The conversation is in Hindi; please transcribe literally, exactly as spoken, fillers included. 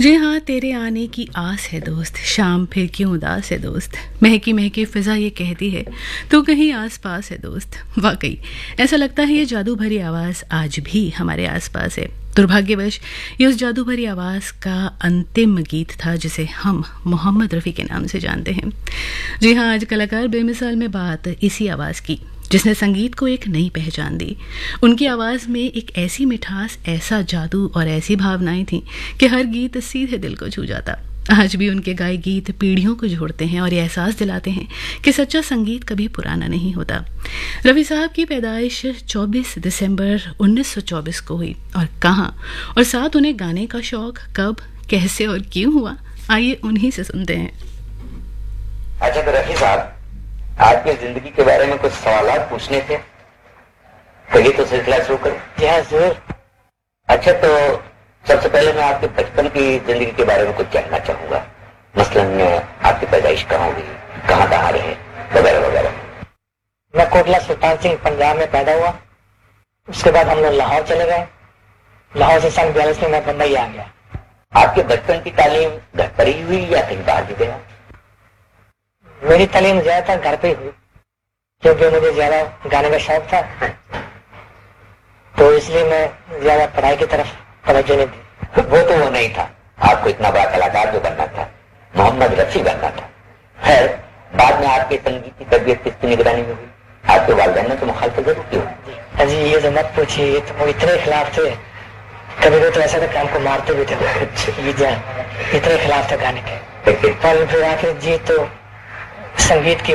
जी हाँ, तेरे आने की आस है दोस्त, शाम फिर क्यों उदास है दोस्त। महकी महकी फिजा ये कहती है तू कहीं आस पास है दोस्त। वाकई ऐसा लगता है ये जादू भरी आवाज़ आज भी हमारे आसपास है। दुर्भाग्यवश ये उस जादू भरी आवाज़ का अंतिम गीत था जिसे हम मोहम्मद रफ़ी के नाम से जानते हैं। जी हाँ, आज कलाकार बेमिसाल में बात इसी आवाज़ की जिसने संगीत को एक नई पहचान दी। उनकी आवाज़ में एक ऐसी मिठास, ऐसा जादू और ऐसी भावनाएं थीं कि हर गीत सीधे दिल को छू जाता। आज भी उनके गाए गीत पीढ़ियों को जोड़ते हैं और ये एहसास दिलाते हैं कि सच्चा संगीत कभी पुराना नहीं होता। रफ़ी साहब की पैदाइश चौबीस दिसंबर उन्नीस सौ चौबीस को हुई और कहाँ और साथ उन्हें गाने का शौक कब, कैसे और क्यों हुआ, आइए उन्हीं से सुनते हैं। अच्छा तो रफ़ी साहब, आपकी जिंदगी के बारे में कुछ सवाल पूछने थे, चलिए तो सिलसिला शुरू करें। जी हाँ जरूर। अच्छा तो सबसे पहले मैं आपके बचपन की जिंदगी के बारे में कुछ जानना चाहूंगा। मसलन आपकी पैदाइश कहाँ हुई, कहाँ कहाँ रहे, वगैरह वगैरह। मैं कोटला सुल्तान सिंह पंजाब में पैदा हुआ। उसके बाद हम लोग लाहौर चले गए। लाहौर से सन बयालीस में मैं बम्बई आ गया। आपके बचपन की तालीम घर पर ही हुई या कहीं बाहर भी गया? मेरी तालीम ज्यादातर घर पे ही हुई क्योंकि मुझे ज्यादा गाने का शौक था, तो इसलिए मैं ज्यादा पढ़ाई की तरफ तवज्जो नहीं दी। वो तो वो नहीं था, आपको इतना बड़ा कलाकार जो बनना था, मोहम्मद रफ़ी बनना था। खैर, बाद में आपके संगीत की तबीयत किसकी निगरानी में हुई? आपके वालिदैन ने तो मुखालफत जरूर की होगी। अजी ये तो मत पूछिए, ये तो वो इतने खिलाफ थे, कभी कभी तो ऐसा था कि हमको मारते भी थे। इतने खिलाफ थे गाने के। और फिर आखिर जी तो संगीत की